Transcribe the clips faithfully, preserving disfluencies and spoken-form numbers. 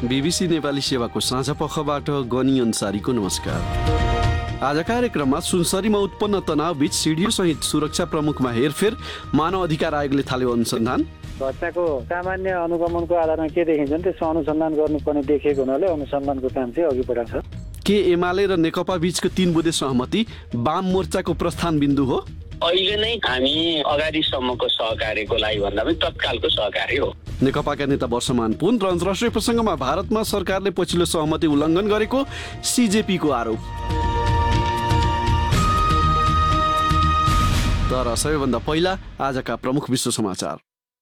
BBC Nepali सेवाको साँझ पखबाट गनी अन्सारीको नमस्कार। आज कार्यक्रममा सुनसरीमा उत्पन्न तनाव बीच सिडिओ सहित सुरक्षा प्रमुखमा हेरफेर, मानव अधिकार आयोगले थाल्यो अनुसन्धान। घटनाको सामान्य अनुगमनको आधारमा के देखिन्छ नि त्यसको अनुसन्धान गर्नुपर्ने देखिएको हुनाले अनुसन्धानको काम चाहिँ अघि बढाउँछ। के एमाले र नेकपा बीचको तीन बुँदे सहमति वाम मोर्चाको प्रस्थान बिन्दु हो? अहिले नै हामी अगाडिसम्मको सहकार्यको लागि भन्दा पनि तत्कालको सहकार्य हो। नेकपाका नेता वर्षमान पुन र अन्तर्राष्ट्रिय प्रसङ्गमा भारतमा सरकारले पछिल्लो सहमति उल्लङ्घन गरेको सिजेपीको आरोप। तर सबैभन्दा पहिला आजका प्रमुख विश्व समाचार।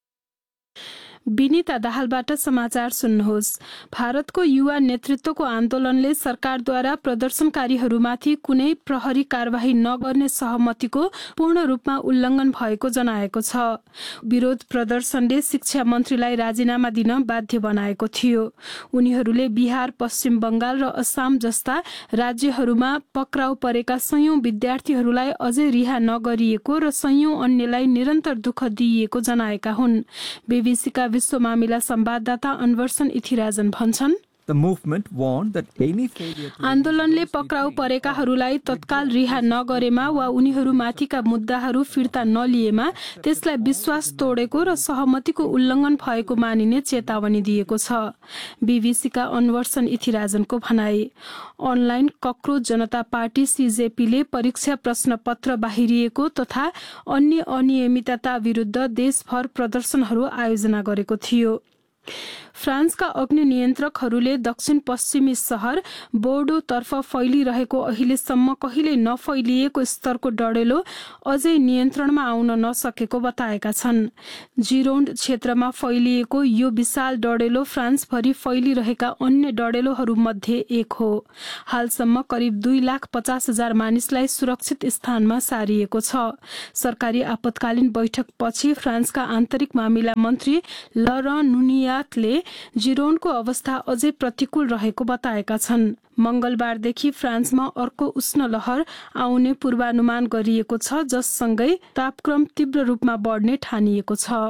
विनिता दाहालबाट समाचार सुन्नुहोस्। भारतको युवा नेतृत्वको आन्दोलनले सरकारद्वारा प्रदर्शनकारीहरूमाथि कुनै प्रहरी कारबाही नगर्ने सहमतिको पूर्ण रूपमा उल्लङ्घन भएको जनाएको छ। विरोध प्रदर्शनले शिक्षा मन्त्रीलाई राजीनामा दिन बाध्य बनाएको थियो। उनीहरूले बिहार, पश्चिम बंगाल र असम जस्ता राज्यहरूमा पक्राउ परेका सयौं विद्यार्थीहरूलाई अझै रिहा नगरिएको र सयौं अन्यलाई निरन्तर दुःख दिइएको जनाएका हुन्। बीबीसीका विश्व मामिला संवाददाता अनवर्सन इथिराजन भन्छन्, आन्दोलनले पक्राउ परेकाहरूलाई तत्काल रिहा नगरेमा वा उनीहरूमाथिका मुद्दाहरू फिर्ता नलिएमा त्यसलाई विश्वास तोडेको र सहमतिको उल्लङ्घन भएको मानिने चेतावनी दिएको छ। बीबीसीका अनवर्सन इथिराजनको भनाई। अनलाइन कक्रोच जनता पार्टी सिजेपीले परीक्षा प्रश्न पत्र बाहिरिएको तथा अन्य अनियमितता विरुद्ध देशभर प्रदर्शनहरू आयोजना गरेको थियो। फ्रान्सका अग्नि नियन्त्रकहरूले दक्षिण पश्चिमी शहर बोर्डोतर्फ फैलिरहेको अहिलेसम्म कहिले नफैलिएको स्तरको डढेलो अझै नियन्त्रणमा आउन नसकेको बताएका छन्। जिरोन्ड क्षेत्रमा फैलिएको यो विशाल डढेलो फ्रान्सभरि फैलिरहेका अन्य डढेलोहरूमध्ये एक हो। हालसम्म करिब दुई लाख पचास हजार मानिसलाई सुरक्षित स्थानमा सारिएको छ। सरकारी आपतकालीन बैठकपछि फ्रान्सका आन्तरिक मामिला मन्त्री लरन नुनियातले जिरोन्डको अवस्था अझै प्रतिकूल रहेको बताएका छन्। मंगलबारदेखि फ्रान्समा अर्को उष्ण लहर आउने पूर्वानुमान गरिएको छ, जससँगै तापक्रम तीव्र रूपमा बढ्ने ठानिएको छ।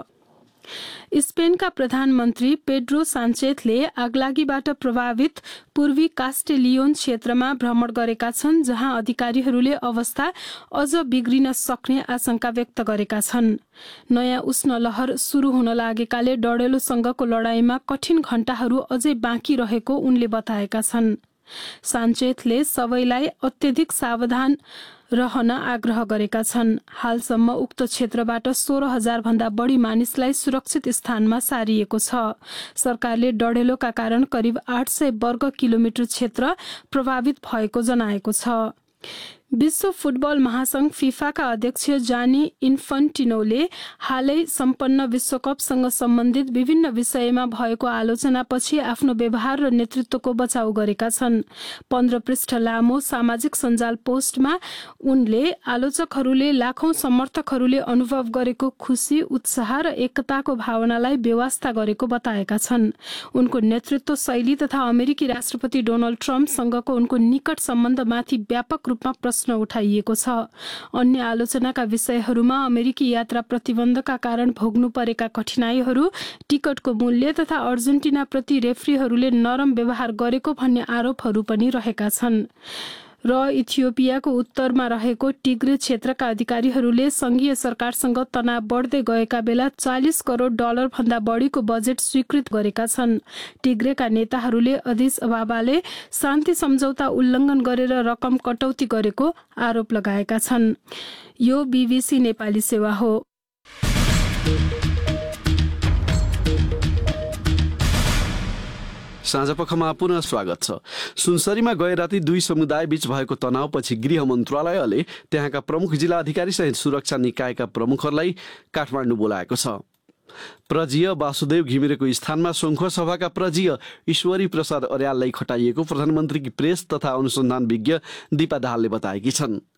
स्पेनका प्रधानमन्त्री पेड्रो सान्चेजले आगलागीबाट प्रभावित पूर्वी कास्टेलियोन क्षेत्रमा भ्रमण गरेका छन्, जहाँ अधिकारीहरूले अवस्था अझ बिग्रिन सक्ने आशंका व्यक्त गरेका छन्। नयाँ उष्ण लहर सुरु हुन लागेकाले डढेलोसँगको लडाईँमा कठिन घण्टाहरू अझै बाँकी रहेको उनले बताएका छन्। सान्चेजले सबैलाई अत्यधिक सावधान रहन आग्रह गरेका छन्। हालसम्म उक्त क्षेत्रबाट सोह्र हजार भन्दा बढी मानिसलाई सुरक्षित स्थानमा सारिएको छ। सरकारले डढेलोका कारण करिब आठ सय वर्ग किलोमिटर क्षेत्र प्रभावित भएको जनाएको छ। विश्व फुटबल महासंघ फिफाका अध्यक्ष जानी इन्फन्टिनोले हालै सम्पन्न विश्वकपसँग सम्बन्धित विभिन्न विषयमा भएको आलोचनापछि आफ्नो व्यवहार र नेतृत्वको बचाउ गरेका छन्। पन्ध्र पृष्ठ लामो सामाजिक सञ्जाल पोस्टमा उनले आलोचकहरूले लाखौं समर्थकहरूले अनुभव गरेको खुशी, उत्साह र एकताको भावनालाई बेवास्ता गरेको बताएका छन्। उनको नेतृत्व शैली तथा अमेरिकी राष्ट्रपति डोनाल्ड ट्रम्पसँगको उनको निकट सम्बन्धमाथि व्यापक रूपमा प्रश्न उठाइएको छ। अन्य आलोचनाका विषयहरूमा अमेरिकी यात्रा प्रतिबन्धका कारण भोग्नु परेका कठिनाइहरू, टिकटको मूल्य तथा अर्जेन्टिनाप्रति रेफ्रीहरूले नरम व्यवहार गरेको भन्ने आरोपहरू पनि रहेका छन्। र इथियोपियाको उत्तरमा रहेको टिग्रे क्षेत्रका अधिकारीहरूले संघीय सरकारसँग तनाव बढ्दै गएका बेला चालीस करोड डलर भन्दा बढीको बजेट स्वीकृत गरेका छन्। टिग्रेका नेताहरूले अदिस अबाबाले शान्ति सम्झौता उल्लङ्घन गरेर रकम कटौती गरेको आरोप लगाएका छन्। यो बीबीसी नेपाली सेवा हो। साँझपखमा पुनः स्वागत छ। सुनसरीमा गए राति दुई समुदाय बीच भएको तनावपछि गृह मन्त्रालयले त्यहाँका प्रमुख जिल्ला अधिकारी सहित सुरक्षा निकायका प्रमुखहरूलाई काठमाडौँ बोलाएको छ। प्रजीय वासुदेव घिमिरेको स्थानमा शृङ्खला सभाका प्रजीय ईश्वरी प्रसाद अर्याललाई खटाइएको प्रधानमन्त्रीकी प्रेस तथा अनुसन्धान विज्ञ दीपा दाहालले बताएकी छन्।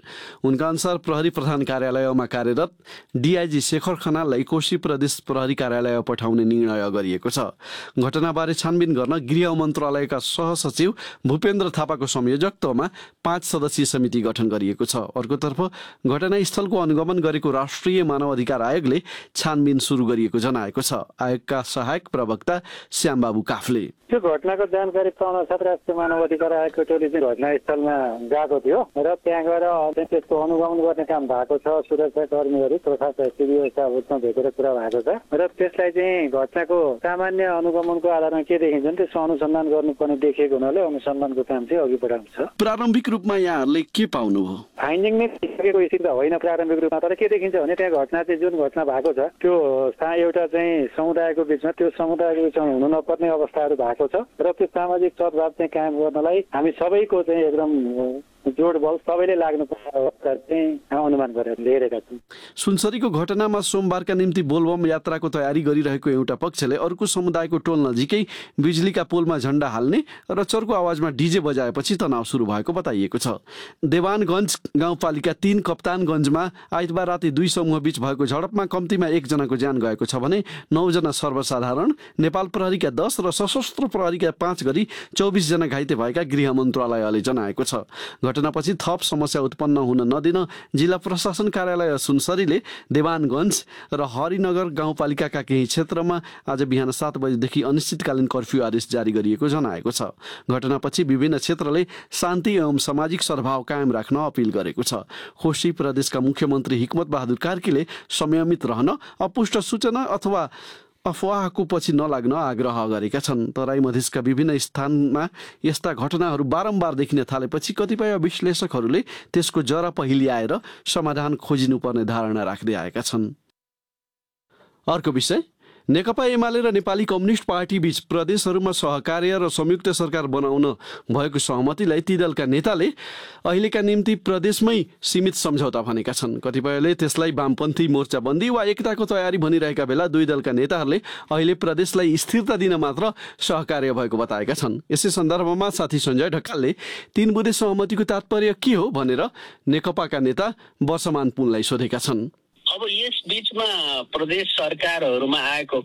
उनका अनुसार प्रहरी प्रधान कार्यालयमा कार्यरत डिआइजी शेखर खनाललाई कोशी प्रदेश प्रहरी कार्यालय पठाउने निर्णय गरिएको छ। घटनाबारे छानबिन गर्न गृह मन्त्रालयका सहसचिव भूपेन्द्र थापाको संयोजकत्वमा पाँच सदस्यीय समिति गठन गरिएको छ। अर्कोतर्फ घटनास्थलको अनुगमन गरेको राष्ट्रिय मानव अधिकार आयोगले छानबिन सुरु गरिएको जनाएको छ। आयोगका सहायक प्रवक्ता श्यामबाबु काफले त्यो घटनाको जानकारी पाउन साथ राष्ट्रिय मानव अधिकार आयोगको टोली चाहिँ घटनास्थलमा गएको थियो र त्यहाँ गएर त्यसको अनुगमन गर्ने काम भएको छ। सुरक्षा कर्मीहरू तथा सिभिल स्टाफहरूसँग भेटेर कुरा भएको छ र त्यसलाई चाहिँ घटनाको सामान्य अनुगमनको आधारमा के देखिन्छ नि त्यसको अनुसन्धान गर्नुपर्ने देखिएको हुनाले अनुसन्धानको काम चाहिँ अघि बढाउँछ। प्रारम्भिक रूपमा यहाँहरूले के पाउनुभयो? फाइन्डिङ नै देखिएको स्थिति त होइन प्रारम्भिक रूपमा, तर के देखिन्छ भने त्यहाँ घटना चाहिँ जुन घटना भएको छ त्यो एउटा चाहिँ समुदायको बिचमा त्यो समुदायको बिचमा हुनु नपर्ने अवस्थाहरू भएको छ र त्यो सामाजिक सद्भाव चाहिँ कायम गर्नलाई हामी सबैको चाहिँ एकदम जोड बल सबैले लाग्नुपर्ने अवस्था चाहिँ अनुमान गरेर लिएका छौँ। सुनसरीको घटनामा सोमबारका निम्ति बोलबम यात्राको तयारी गरिरहेको एउटा पक्षले अर्को समुदायको टोल नजिकै बिजुलीका पोलमा झण्डा हाल्ने र चर्को आवाजमा डिजे बजाएपछि तनाव सुरु भएको बताइएको छ। देवानगञ्ज गाउँपालिका तीन कप्तानगञ्जमा आइतबार राति दुई समूह बीच भएको झडपमा कम्तीमा एकजनाको ज्यान गएको छ भने नौजना सर्वसाधारण, नेपाल प्रहरीका दस र सशस्त्र प्रहरीका पाँच गरी चौबिसजना घाइते भएका गृह मन्त्रालयले जनाएको छ। घटनापछि थप समस्या उत्पन्न हुन नदिन जिल्ला प्रशासन कार्यालय सुनसरीले देवानगञ्ज र हरिनगर गाउँपालिकाका केही क्षेत्रमा आज बिहान सात बजेदेखि अनिश्चितकालीन कर्फ्यू आदेश जारी गरिएको जनाएको छ। घटनापछि विभिन्न क्षेत्रले शान्ति एवं सामाजिक सद्भाव कायम राख्न अपिल गरेको छ। कोशी प्रदेशका मुख्यमन्त्री हिक्मत बहादुर कार्कीले संयमित रहन, अपुष्ट सूचना अथवा अफवाहको पछि नलाग्न आग्रह गरेका छन्। तराई मधेसका विभिन्न स्थानमा यस्ता घटनाहरू बारम्बार देखिन थालेपछि कतिपय विश्लेषकहरूले त्यसको जरा पहिल्याएर समाधान खोजिनुपर्ने धारणा राख्दै आएका छन्। अर्को विषय, नेकपा एमाले र नेपाली कम्युनिस्ट पार्टी बीच प्रदेशहरूमा सहकार्य र संयुक्त सरकार बनाउन भएको सहमतिलाई ती दलका नेताले अहिलेका निम्ति प्रदेशमै सीमित सम्झौता भनेका छन्। कतिपयले त्यसलाई वामपन्थी मोर्चाबन्दी वा एकताको तयारी भनिरहेका बेला दुई दलका नेताहरूले अहिले प्रदेशलाई स्थिरता दिन मात्र सहकार्य भएको बताएका छन्। यसै सन्दर्भमा साथी सञ्जय ढकालले तीन बुँदे सहमतिको तात्पर्य के हो भनेर नेकपाका नेता वर्षमान पुनलाई सोधेका छन्। अब यस बीचमा प्रदेश सरकारहरूमा आएको